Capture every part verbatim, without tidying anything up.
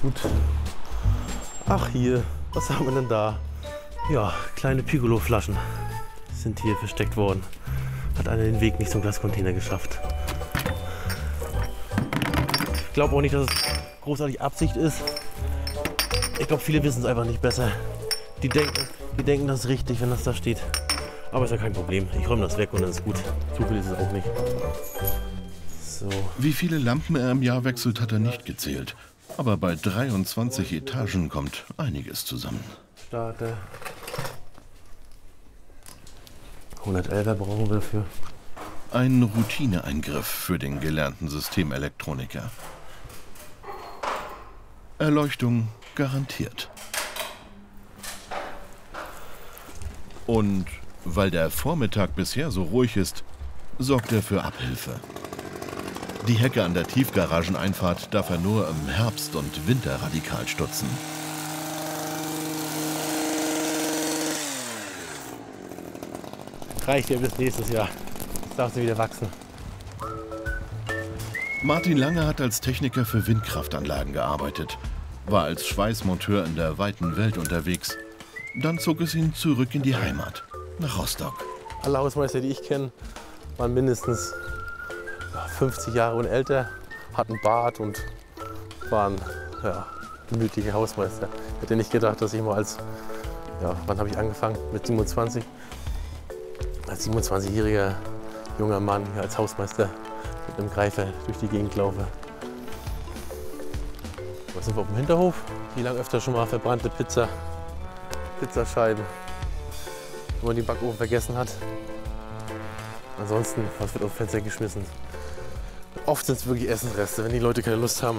Gut. Ach hier, was haben wir denn da? Ja, kleine Piccolo-Flaschen sind hier versteckt worden. Hat einer den Weg nicht zum Glascontainer geschafft. Ich glaube auch nicht, dass es großartig Absicht ist. Ich glaube, viele wissen es einfach nicht besser. Die denken, die denken, das ist richtig, wenn das da steht. Aber ist ja kein Problem. Ich räume das weg und dann ist gut. So viel ist es auch nicht. So. Wie viele Lampen er im Jahr wechselt, hat er nicht gezählt. Aber bei dreiundzwanzig Etagen kommt einiges zusammen. Starter. hundertelfer brauchen wir dafür. Ein Routineeingriff für den gelernten Systemelektroniker. Erleuchtung garantiert. Und weil der Vormittag bisher so ruhig ist, sorgt er für Abhilfe. Die Hecke an der Tiefgarageneinfahrt darf er nur im Herbst und Winter radikal stutzen. Reicht ja bis nächstes Jahr. Jetzt darf sie wieder wachsen. Martin Lange hat als Techniker für Windkraftanlagen gearbeitet, war als Schweißmonteur in der weiten Welt unterwegs. Dann zog es ihn zurück in die Heimat, nach Rostock. Alle Hausmeister, die ich kenne, waren mindestens fünfzig Jahre und älter, hatten Bart und waren ja, gemütliche Hausmeister. Ich hätte nicht gedacht, dass ich mal als, ja, wann habe ich angefangen? Mit siebenundzwanzig. Als siebenundzwanzigjähriger junger Mann hier als Hausmeister mit einem Greifer durch die Gegend laufe. Was sind wir auf dem Hinterhof? Wie lange öfter schon mal verbrannte Pizza, Pizzascheiben, wenn man den Backofen vergessen hat. Ansonsten, was wird auf dem Fenster geschmissen? Oft sind es wirklich Essensreste, wenn die Leute keine Lust haben.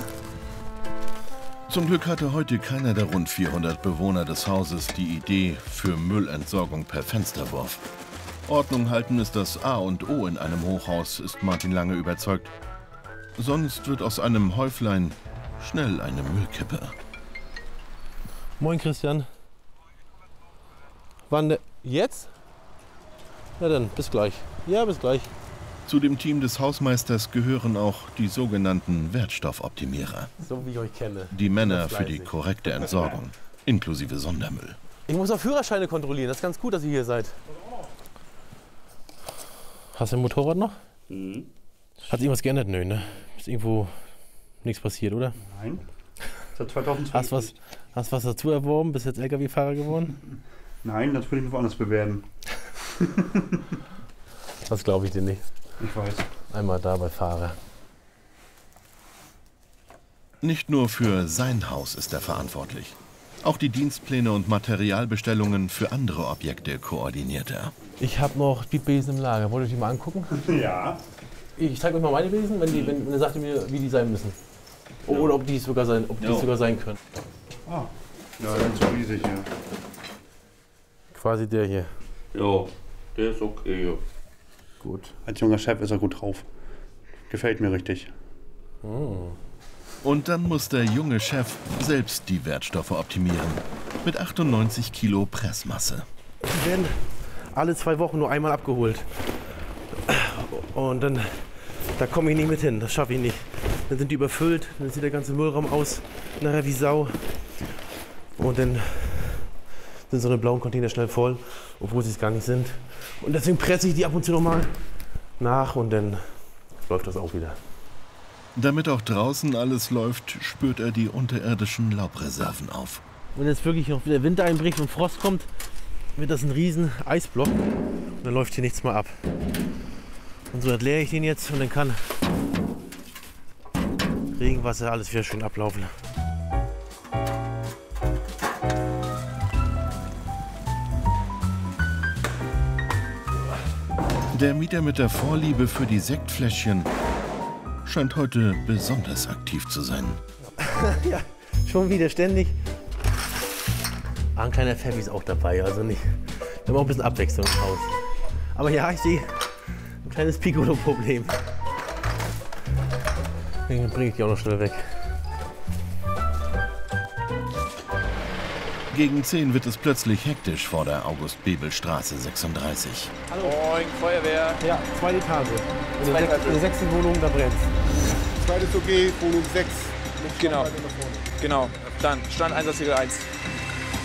Zum Glück hatte heute keiner der rund vierhundert Bewohner des Hauses die Idee für Müllentsorgung per Fensterwurf. Ordnung halten ist das A und O in einem Hochhaus, ist Martin Lange überzeugt. Sonst wird aus einem Häuflein schnell eine Müllkippe. Moin Christian. Wann der... Jetzt? Na dann, bis gleich. Ja, bis gleich. Zu dem Team des Hausmeisters gehören auch die sogenannten Wertstoffoptimierer. So wie ich euch kenne. Die Männer für die korrekte Entsorgung, inklusive Sondermüll. Ich muss auch Führerscheine kontrollieren. Das ist ganz gut, dass ihr hier seid. Hast du ein Motorrad noch? Mhm. Hat sich irgendwas geändert? Nö, ne? Ist irgendwo nichts passiert, oder? Nein. Seit zweitausendzwölf. Hast was, hast was dazu erworben? Bist jetzt L K W-Fahrer geworden? Nein, das würde ich mir woanders bewerben. Das glaube ich dir nicht. Ich weiß. Einmal da bei Fahrer. Nicht nur für sein Haus ist er verantwortlich. Auch die Dienstpläne und Materialbestellungen für andere Objekte koordiniert er. Ich habe noch die Besen im Lager. Wollt ihr die mal angucken? Ja. Ich zeige euch mal meine Besen, wenn, die, wenn, wenn ihr sagt mir, wie die sein müssen. Oder ob die sogar sein, ob die Ja. sogar sein können. Ah. Ja, ganz so riesig, ja. Quasi der hier. Ja, der ist okay. Ja. Gut. Als junger Chef ist er gut drauf. Gefällt mir richtig. Oh. Und dann muss der junge Chef selbst die Wertstoffe optimieren. Mit achtundneunzig Kilo Pressmasse. Die werden alle zwei Wochen nur einmal abgeholt. Und dann, da komme ich nicht mit hin, das schaffe ich nicht. Dann sind die überfüllt, dann sieht der ganze Müllraum aus, nachher wie Sau. Und dann sind so eine blauen Container schnell voll, obwohl sie es gar nicht sind. Und deswegen presse ich die ab und zu nochmal nach und dann läuft das auch wieder. Damit auch draußen alles läuft, spürt er die unterirdischen Laubreserven auf. Wenn jetzt wirklich noch wieder Winter einbricht und Frost kommt, wird das ein riesen Eisblock und dann läuft hier nichts mehr ab. Und so entleere ich den jetzt und dann kann Regenwasser alles wieder schön ablaufen. Der Mieter mit der Vorliebe für die Sektfläschchen scheint heute besonders aktiv zu sein. Ja, schon wieder ständig. Ah, ein kleiner Fabby ist auch dabei, also nicht. Wir haben auch ein bisschen Abwechslung im Haus. Aber ja, ich sehe ein kleines Piccolo-Problem. Den bringe ich die auch noch schnell weg. Gegen zehn wird es plötzlich hektisch vor der August-Bebel-Straße sechsunddreißig. Hallo. Moin, Feuerwehr. Ja, zweite Etage. In der, Zweite sech- in der sechsten Wohnung, da brennt. Zweites O G, Wohnung sechs. Genau. Weiter nach vorne. Genau, dann Stand Einsatzziel eins.